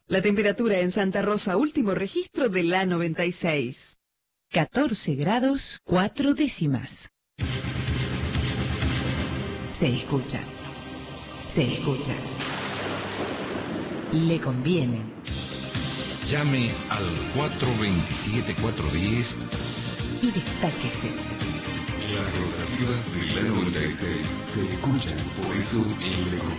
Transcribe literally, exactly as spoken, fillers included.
La temperatura en Santa Rosa, último registro de la noventa y seis. catorce grados, cuatro décimas. Se escucha. Se escucha. Le conviene. Llame al cuatro dos siete, cuatro uno cero y destáquese. Las rotativas de la noventa y seis se escuchan, por eso le